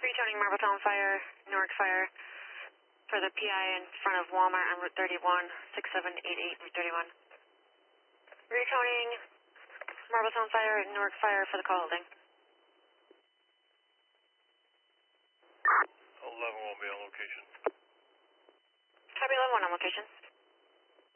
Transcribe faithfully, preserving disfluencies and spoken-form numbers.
Retoning Marbletown Fire, Newark Fire, for the P I in front of Walmart on Route thirty-one, six seven eight eight, Route thirty-one. Retoning Marbletown Fire, Newark Fire for the call holding. eleven will be on location. Copy eleven one on location.